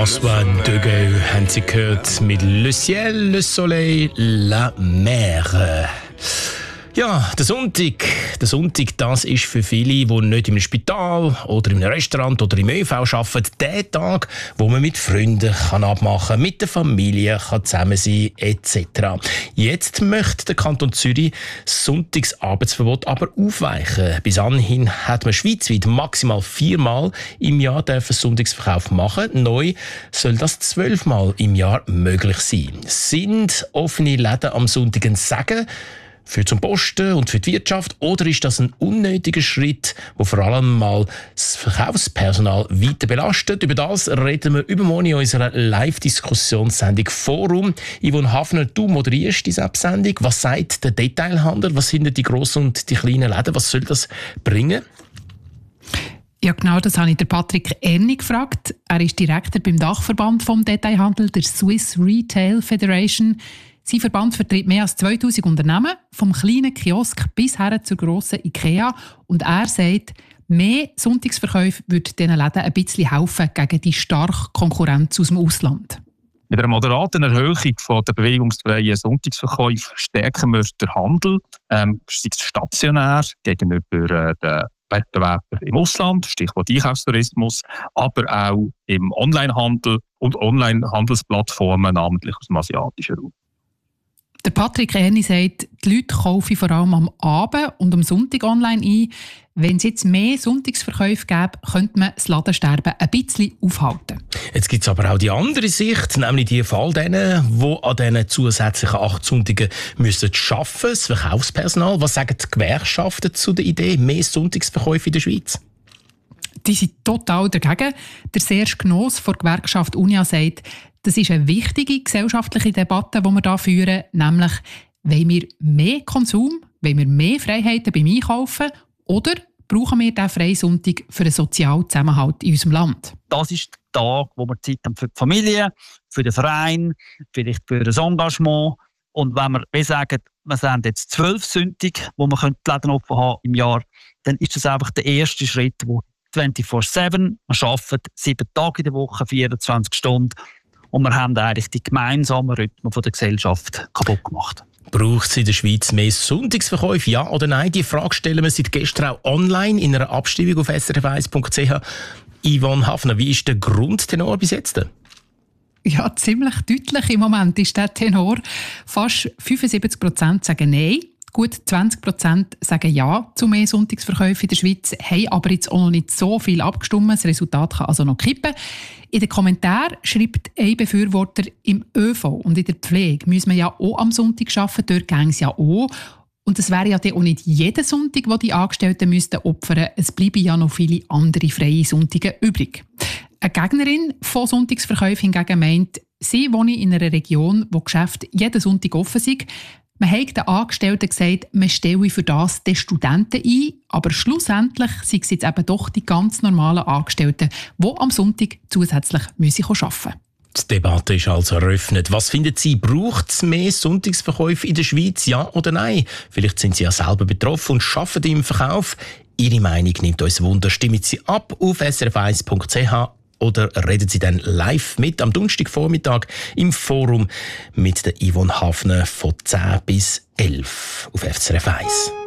François Degueux haben Sie gehört mit Le Ciel, Le Soleil, La Mer. Ja, der Sonntag, das ist für viele, die nicht im Spital oder im Restaurant oder im ÖV arbeiten, der Tag, wo man mit Freunden abmachen kann, mit der Familie kann zusammen sein etc. Jetzt möchte der Kanton Zürich das Sonntagsarbeitsverbot aber aufweichen. Bis anhin hat man schweizweit maximal 4-mal im Jahr Sonntagsverkauf machen. Neu soll das 12-mal im Jahr möglich sein. Sind offene Läden am Sonntag ein Segen für zum Posten und für die Wirtschaft, oder ist das ein unnötiger Schritt, der vor allem mal das Verkaufspersonal weiter belastet? Über das reden wir übermorgen in unserer Live-Diskussionssendung Forum. Yvonne Hafner, du moderierst diese Sendung. Was sagt der Detailhandel? Was sind die grossen und die kleinen Läden? Was soll das bringen? Ja, genau, das habe ich den Patrick Erni gefragt. Er ist Direktor beim Dachverband vom Detailhandel, der Swiss Retail Federation. Sein Verband vertritt mehr als 2000 Unternehmen, vom kleinen Kiosk bis her zur grossen IKEA. Und er sagt, mehr Sonntagsverkäufe würde diesen Läden ein bisschen helfen gegen die starke Konkurrenz aus dem Ausland. Mit einer moderaten Erhöhung der bewegungsfreien Sonntagsverkäufe stärken wir den Handel, sei es stationär gegenüber den Wettbewerbern im Ausland, Stichwort Einkaufstourismus, aber auch im Onlinehandel und Onlinehandelsplattformen, namentlich aus dem asiatischen Raum. Der Patrick Erni sagt, die Leute kaufen vor allem am Abend und am Sonntag online ein. Wenn es jetzt mehr Sonntagsverkäufe gäbe, könnte man das Ladensterben ein bisschen aufhalten. Jetzt gibt es aber auch die andere Sicht, nämlich die von all denen, die an diesen zusätzlichen 8 Sonntagen arbeiten müssen, das Verkaufspersonal. Was sagen die Gewerkschaften zu der Idee, mehr Sonntagsverkäufe in der Schweiz? Die sind total dagegen. Der Serge Gnoss von der Gewerkschaft Unia sagt, das ist eine wichtige gesellschaftliche Debatte, die wir hier führen, nämlich, wollen wir mehr Konsum, wollen wir mehr Freiheiten beim Einkaufen oder brauchen wir diesen Freisonntag für einen sozialen Zusammenhalt in unserem Land? Das ist der Tag, wo wir Zeit haben für die Familie, für den Verein, vielleicht für das Engagement. Und wenn wir sagen, wir sind jetzt 12 Sonntage, wo wir die Läden offen haben im Jahr, dann ist das einfach der erste Schritt, wo 24/7, wir arbeiten 7 Tage in der Woche, 24 Stunden. Und wir haben eigentlich die gemeinsamen Rhythmen der Gesellschaft kaputt gemacht. Braucht es in der Schweiz mehr Sonntagsverkäufe, ja oder nein? Die Frage stellen wir seit gestern auch online in einer Abstimmung auf srf1.ch. Yvonne Hafner, wie ist der Grundtenor bis jetzt? Ja, ziemlich deutlich im Moment ist der Tenor. Fast 75% sagen Nein. Gut 20% sagen Ja zu mehr Sonntagsverkäufen in der Schweiz, haben aber jetzt auch noch nicht so viel abgestimmt. Das Resultat kann also noch kippen. In den Kommentaren schreibt ein Befürworter, im ÖV und in der Pflege müssen wir ja auch am Sonntag arbeiten, dort gäng es ja auch. Und es wäre ja dann auch nicht jeden Sonntag, wo die Angestellten müssten opfern. Es bleiben ja noch viele andere freie Sonntage übrig. Eine Gegnerin von Sonntagsverkäufen hingegen meint, sie wohne in einer Region, wo Geschäfte jeden Sonntag offen sind. Man hat den Angestellten gesagt, man stelle für das die Studenten ein, aber schlussendlich sind es jetzt eben doch die ganz normalen Angestellten, die am Sonntag zusätzlich arbeiten müssen. Die Debatte ist also eröffnet. Was finden Sie, braucht es mehr Sonntagsverkäufe in der Schweiz, ja oder nein? Vielleicht sind Sie ja selber betroffen und arbeiten im Verkauf. Ihre Meinung nimmt uns Wunder. Stimmen Sie ab auf srf1.ch oder reden Sie dann live mit am Donnerstagvormittag im Forum mit der Yvonne Hafner von 10 bis 11 auf SRF 1.